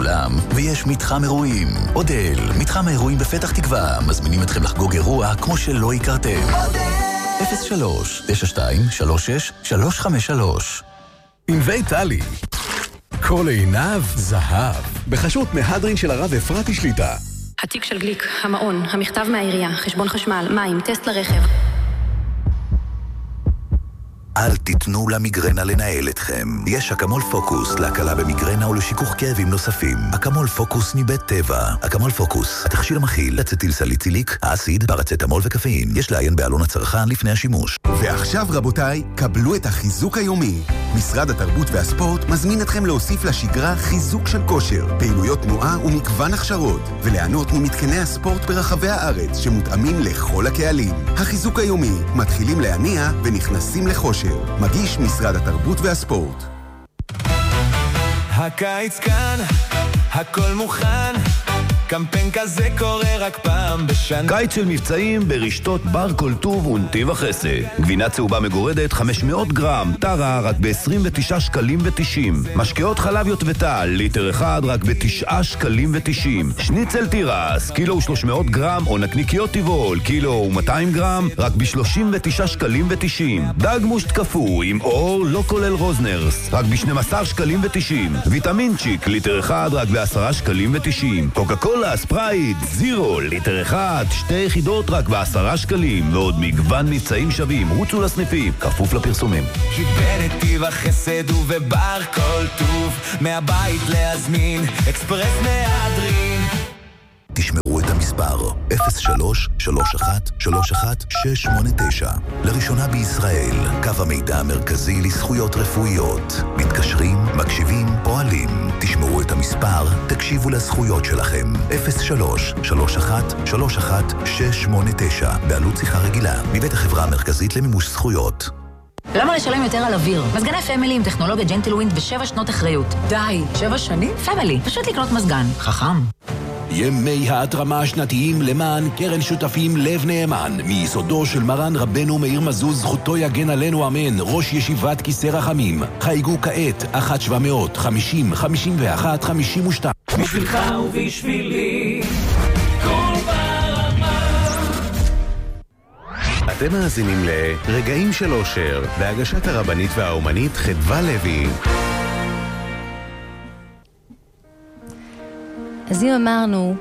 אולם ויש מתחם אירועים. אודל, מתחם האירועים בפתח תקווה, מזמינים אתכם לחגוג אירוע כמו שלא הכרתם. 03-92-36-353 ענבי טלי, כל עיניו זהב, בחשות מהדרין של הרב אפרתי שליטה. התיק של גליק, המעון, המכתב מהעירייה, חשבון חשמל, מים, טסט לרכב. אל תיתנו למיגרנה לנהל אתכם. יש אקמול פוקוס להקלה במיגרנה ולשיכוך כאבים נוספים. אקמול פוקוס מבית טבע. אקמול פוקוס, התכשיר המכיל אצטיל סליציליק, האסיד, פרצטמול וקפאין. יש לעיין בעלון הצרכן לפני השימוש. ועכשיו רבותיי, קבלו את החיזוק היומי. משרד התרבות והספורט מזמין אתכם להוסיף לשגרה חיזוק של כושר, פעילויות תנועה ומגוון הכשרות, וליהנות ממתקני הספורט ברחבי הארץ שמותאמים לכל הקהלים. החיזוק היומי, מתחילים להניע ונכנסים לחושר. מגיש משרד התרבות והספורט. הקיץ כאן, הכל מוכן, קמפיין כזה קורה רק פעם בשנה. קיץ של מבצעים ברשתות בר כל טוב ונתיב החסד. גבינה צהובה מגורדת 500 גרם, טרה רק ב-29 שקלים ו-90. משקאות חלב יוטבטל, ליטר אחד רק ב-9 שקלים ו-90. שניצל תירס, קילו ו-300 גרם, או נקניקיות טבעול, קילו ו-200 גרם, רק ב-39 שקלים ו-90. דג מושט קפוא עם אור, לא כולל רוזנרס, רק ב-12 שקלים ו-90. ויטמינצ'יק, ליטר אחד רק ב-10 שקלים ו-90. קוקה קולה, ספרייט, זירו, ליטר אחד, 2 יחידות רק ב10 שקלים, ועוד מגוון מבצעים שווים. רוצו לסניפים, כפוף לפרסומים. כי בנתיב החסד ובבר כל טוב, מהבית להזמין, אקספרס מהדרין. תשמרו את המספר 03-31-31-689. לראשונה בישראל, קו המידע המרכזי לזכויות רפואיות. מתקשרים, מקשיבים, פועלים. תשמרו את המספר, תקשיבו לזכויות שלכם. 03-31-31-689. בעלות שיחה רגילה, מבית החברה המרכזית למימוש זכויות. למה לשלם יותר על אוויר? מזגני פמילי עם טכנולוגיה ג'נטלווינד ב7 שנות אחריות. די, 7 שנים? פמילי, פשוט לקנות מזגן. חכם. ימי ההתרמה השנתיים למען קרן שותפים לב נאמן, מיסודו של מרן רבנו מאיר מזוז, זכותו יגן עלינו אמן, ראש ישיבת כיסא רחמים. חייגו כעת 1-700-50-51-52. בשבילך ובשבילי כל ברמה. אתם מאזינים לרגעים של אושר, בהגשת הרבנית והאומנית חדווה לוי. אז אם אמרנו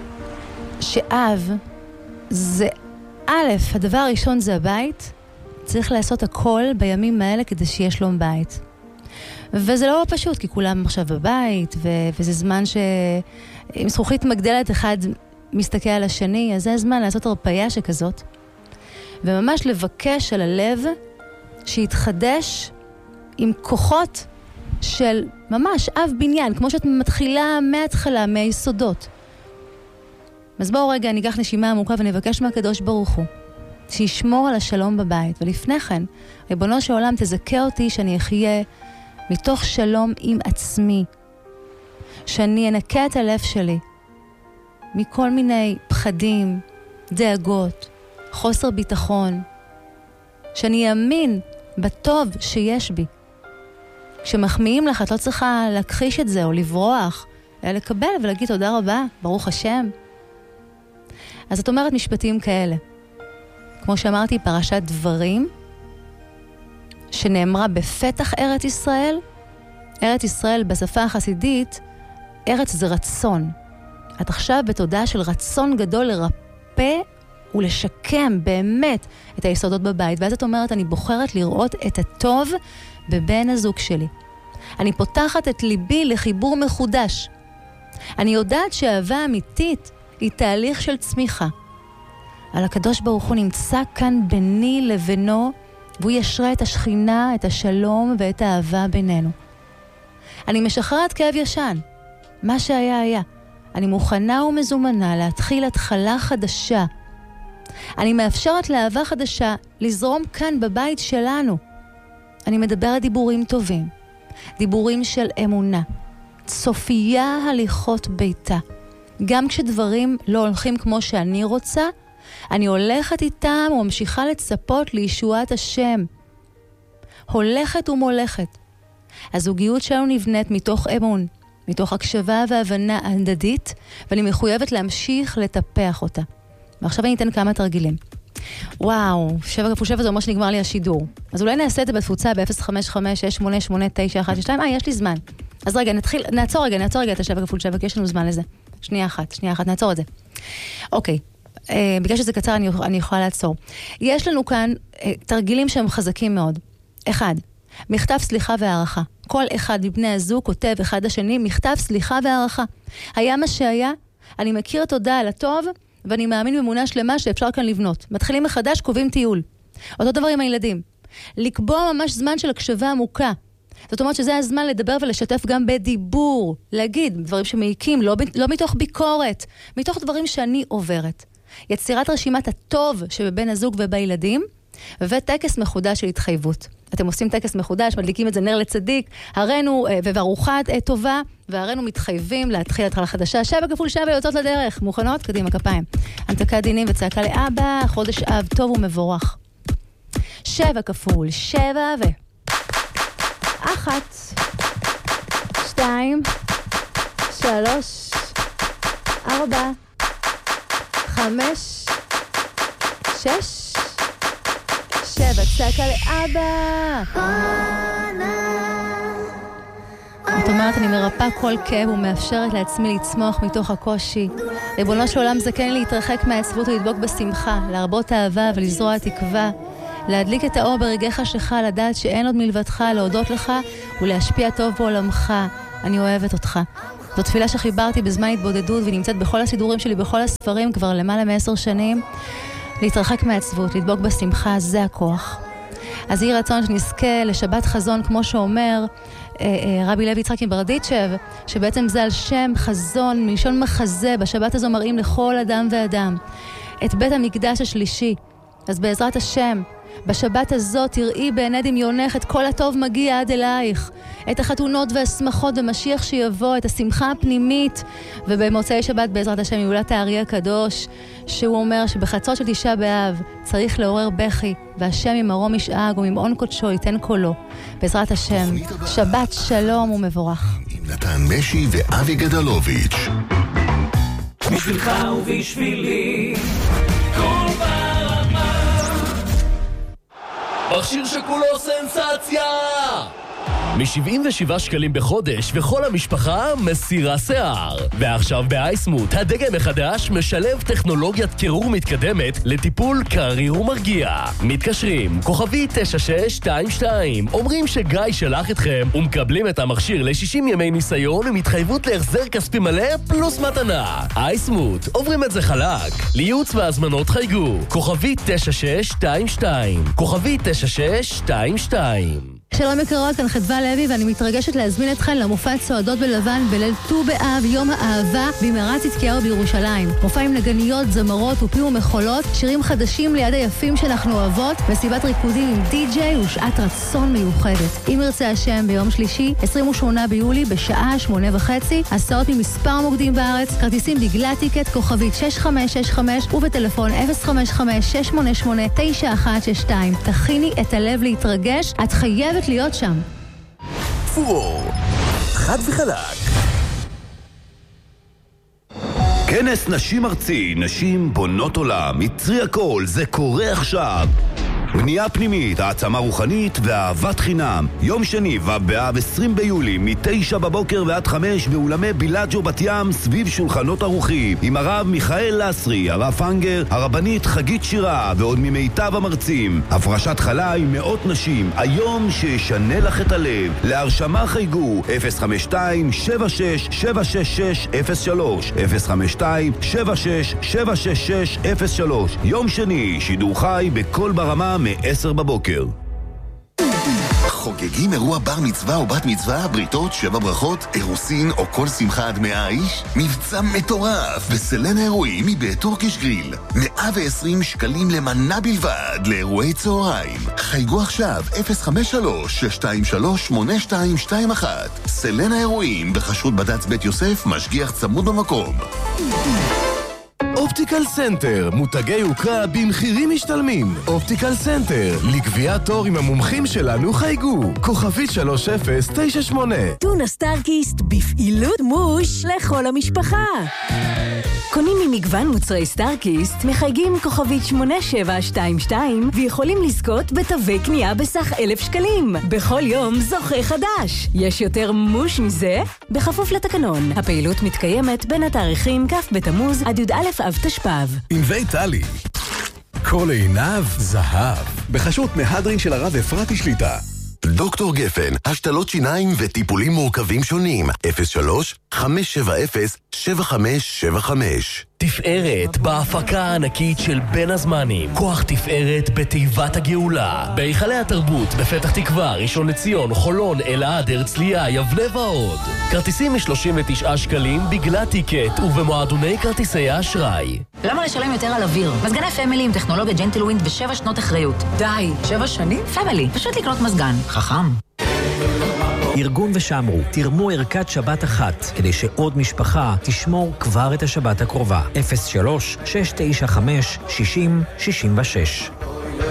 שאב זה א', הדבר הראשון זה הבית, צריך לעשות הכל בימים האלה כדי שיהיה שלום בית. וזה לא פשוט, כי כולם עכשיו בבית, וזה זמן שאם זכוכית מגדלת אחד מסתכל על השני, אז זה הזמן לעשות הרפאיה שכזאת. וממש לבקש על הלב שיתחדש עם כוחות של ממש אב בניין, כמו שאת מתחילה מההתחלה, מהיסודות. אז בואו רגע, אני אקח נשימה עמוקה ונבקש מהקדוש ברוך הוא, שישמור על השלום בבית. ולפני כן, ריבונו של עולם, תזכה אותי שאני אחיה מתוך שלום עם עצמי. שאני אנקה את הלב שלי מכל מיני פחדים, דאגות, חוסר ביטחון. שאני אאמין בטוב שיש בי. כשמחמיאים לך, את לא צריכה להכחיש את זה או לברוח, אלא לקבל ולהגיד תודה רבה, ברוך השם. אז את אומרת משפטים כאלה. כמו שאמרתי, פרשת דברים, שנאמרה בפתח ארץ ישראל. ארץ ישראל בשפה החסידית, ארץ זה רצון. את עכשיו בתודעה של רצון גדול לרפא ולשקם באמת את היסודות בבית. ואז את אומרת, אני בוחרת לראות את הטוב בבן הזוג שלי. אני פותחת את ליבי לחיבור מחודש. אני יודעת שאהבה אמיתית היא תהליך של צמיחה. על הקדוש ברוך הוא נמצא כאן ביני לבינו, והוא ישרה את השכינה, את השלום ואת האהבה בינינו. אני משחררת כאב ישן. מה שהיה היה. אני מוכנה ומזומנה להתחיל התחלה חדשה. אני מאפשרת לאהבה חדשה לזרום כאן בבית שלנו. אני מדברת דיבורים טובים, דיבורים של אמונה, צופייה הליכות ביתה. גם כשדברים לא הולכים כמו שאני רוצה, אני הולכת איתם וממשיכה לצפות לישועת השם. הולכת ומולכת. הזוגיות שלנו נבנית מתוך אמון, מתוך הקשבה והבנה הדדית, ואני מחויבת להמשיך לטפח אותה. ועכשיו אני אתן כמה תרגילים. וואו, 7 כפול 7 זה אומר שנגמר לי השידור. אז אולי נעשה את זה בתפוצה ב-055-688-912. יש לי זמן. אז רגע, נעצור רגע את ה-7 כפול 7, כי יש לנו זמן לזה. שנייה אחת, נעצור את זה. אוקיי, בגלל שזה קצר אני יכולה לעצור. יש לנו כאן תרגילים שהם חזקים מאוד. 1. מכתב סליחה והערכה. כל אחד מבני הזוג כותב אחד לשני מכתב סליחה והערכה. היה מה שהיה, אני מכיר תודה על הטוב, ואני מאמין במונה שלמה שאפשר כאן לבנות. מתחילים מחדש, קובעים טיול. אותו דבר עם הילדים. לקבוע ממש זמן של הקשבה עמוקה. זאת אומרת שזה הזמן לדבר ולשתף גם בדיבור. להגיד דברים שמעיקים, לא מתוך ביקורת, מתוך דברים שאני עוברת. יצירת רשימת הטוב שבבין הזוג ובילדים, וטקס מחודש של התחייבות. אתם עושים טקס מחודש, מדליקים את זה נר לצדיק, הראינו וארוחה טובה, והראינו מתחייבים להתחיל התחלה חדשה. 7 כפול 7 יוצאות לדרך. מוכנות? קדימה, כפיים. המתקת דינים וצעקה לאבא, חודש אב טוב ומבורך. 7 כפול 7 1, 2, 3, 4, 5, 6, 7, צעקה לאבא. את אומרת, אני מרפא כל כאב ומאפשרת לעצמי לצמוח מתוך הקושי. ריבונו של עולם, זכני להתרחק מהעצבות ולדבוק בשמחה, להרבות אהבה ולזרוע תקווה, להדליק את האור ברגעי חשכה, לדעת שאין עוד מלבדך, להודות לך ולהשפיע טוב בעולמך. אני אוהבת אותך. זו תפילה שחיברתי בזמן התבודדות ונמצאת בכל הסידורים שלי, בכל הספרים, כבר למעלה מ10 שנים. להתרחק מהעצבות, לדבוק בשמחה, זה הכוח. אז יהי רצון שנזכה לשבת חזון, כמו שאומר רבי לוי יצחק מברדיצ'ב, שבעצם זה על שם חזון, מלשון מחזה. בשבת הזו מראים לכל אדם ואדם את בית המקדש השלישי. אז בעזרת השם, בשבת הזאת תראי בעיני דמיונך את כל הטוב מגיע עד אלייך, את החתונות והשמחות ומשיח שיבוא, את השמחה הפנימית. ובמוצאי שבת בעזרת השם יולת הארי הקדוש, שהוא אומר שבחצות של 9 באב צריך לעורר בכי, והשם ממרום ישאג וממעון קודשו ייתן קולו. בעזרת השם, שבת שלום ומבורך. עם נתן משי ואבי גדלוביץ'. בשבילך ובשבילי כל ברמה, מכשיר שכולו סנסציה! מ-77 שקלים בחודש, וכל המשפחה מסירה שיער. ועכשיו באייסמוט, הדגם החדש משלב טכנולוגיית קירור מתקדמת לטיפול קריר ומרגיע. מתקשרים, כוכבי 9622, אומרים שגיא שלח אתכם, ומקבלים את המכשיר ל-60 ימי ניסיון עם התחייבות להחזר כספי מלא פלוס מתנה. אייסמוט, עוברים את זה חלק. לייעוץ והזמנות חייגו, כוכבי 9622, כוכבי 9622. שלום יקרות, כאן חדווה לוי, ואני מתרגשת להזמין אתכן למופע צועדות בלבן בליל ט"ו באב, יום האהבה, במערת צדקיהו בירושלים. מופע עם נגניות, זמרות ופי ומחולות, שירים חדשים ליד היפים שאנחנו אוהבות, מסיבת ריקודים עם די-ג'יי ושעת רצון מיוחדת. אם ירצה השם, ביום שלישי, 28 ביולי, בשעה 8:30, הסעות ממספר מוקדים בארץ, כרטיסים בגלל טיקט, כוכבית 6565 ובטלפון 055-688-9162. תכיני את הלב להתרגש, את חייבת להיות שם. פור, חד וחלק. כנס נשים ארצי, נשים בונות עולם, יצרי הכל, זה קורה עכשיו. בנייה פנימית, העצמה רוחנית ואהבת חינם. יום שני ובאב 20 ביולי, מ-9 בבוקר ועד 5 באולמי בילאג'ו בת ים, סביב שולחנות ערוכים, עם הרב מיכאל לסרי, הרב פנגר, הרבנית חגית שירה ועוד ממיטב המרצים. הפרשת חלה עם מאות נשים, היום שישנה לך את הלב. להרשמה חייגו 052-76-766-03, 052-76-766-03. יום שני, שידור חי בכל ברמה מ-10 בבוקר. חוגגים אירוע בר מצווה או בת מצווה, בריתות, 7 ברכות, אירוסין או כל שמחה עד 100 איש? מבצע מטורף בסלן האירועים מבית טורקיש גריל. 120 שקלים למנה בלבד לאירועי צהריים. חייגו עכשיו 053-623-8221. סלן האירועים בחשות בד"ץ בית יוסף, משגיח צמוד במקום. אופטיקל סנטר, מותגי יוקרה במחירים משתלמים. אופטיקל סנטר, לקביעת תור עם המומחים שלנו חייגו. כוכבית 3098. טונה סטארקיסט בפעילות מוש לכל המשפחה. קונים ממגוון מוצרי סטארקיסט, מחייגים כוכבית 8722 ויכולים לזכות בתווי קנייה בסך 1,000 שקלים. בכל יום זוכה חדש. יש יותר מוש מזה? בכפוף לתקנון. הפעילות מתקיימת בין התאריכים כ' בתמוז עד י"א אב תשפ"ב. ענבי טלי. כל עיניו זהב. בחסות מהדרין של הרב אפרתי שליטה. דוקטור גפן, השתלות שיניים וטיפולים מורכבים שונים. 03-570-7575. תפארת בהפקה הענקית של בין הזמנים. כוח תפארת בתיבת הגאולה. בהיכלי התרבות בפתח תקווה, ראשון לציון, חולון, אלעד, הרצליה, יבנה ועוד. כרטיסים מ-39 שקלים בגלל טיקט ובמועדוני כרטיסי האשראי. למה לשלם יותר על אוויר? מזגני פמילי עם טכנולוגיה ג'נטלווינד ב7 שנות אחריות. די, 7 שנים? פמילי, פשוט לקנות מזגן. חכם. ארגון ושמרו, תרמו ערכת שבת אחת, כדי שעוד משפחה תשמור כבר את השבת הקרובה. 03-695-60-66